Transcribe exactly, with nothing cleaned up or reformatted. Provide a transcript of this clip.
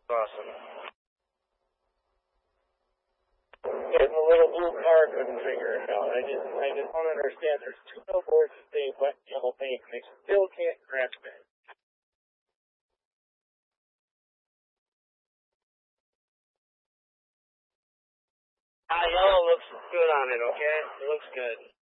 Awesome. And the little blue car couldn't figure it out. I just, I just don't understand. There's two billboards that say wet yellow paint, and they still can't grasp it. Ah, yellow looks good on it, okay? It looks good.